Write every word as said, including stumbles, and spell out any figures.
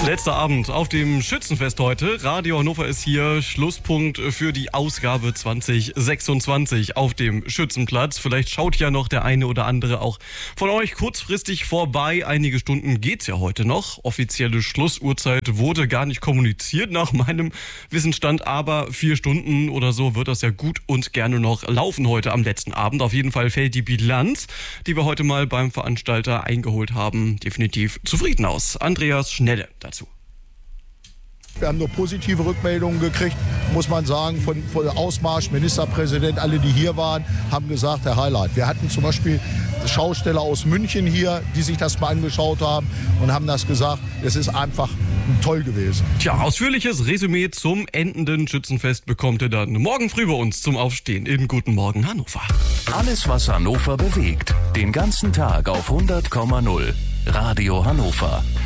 Letzter Abend auf dem Schützenfest heute. Radio Hannover ist hier. Schlusspunkt für die Ausgabe zwanzig sechsundzwanzig auf dem Schützenplatz. Vielleicht schaut ja noch der eine oder andere auch von euch kurzfristig vorbei. Einige Stunden geht's ja heute noch. Offizielle Schlussuhrzeit wurde gar nicht kommuniziert nach meinem Wissensstand. Aber vier Stunden oder so wird das ja gut und gerne noch laufen heute am letzten Abend. Auf jeden Fall fällt die Bilanz, die wir heute mal beim Veranstalter eingeholt haben, definitiv zufrieden aus. Andreas Schnelle dazu. Wir haben nur positive Rückmeldungen gekriegt, muss man sagen, von, von Ausmarsch, Ministerpräsident, alle, die hier waren, haben gesagt, der Highlight. Wir hatten zum Beispiel Schausteller aus München hier, die sich das mal angeschaut haben und haben das gesagt, es ist einfach toll gewesen. Tja, ausführliches Resümee zum endenden Schützenfest bekommt ihr dann morgen früh bei uns zum Aufstehen in Guten Morgen Hannover. Alles, was Hannover bewegt, den ganzen Tag auf hundert Komma null. Radio Hannover.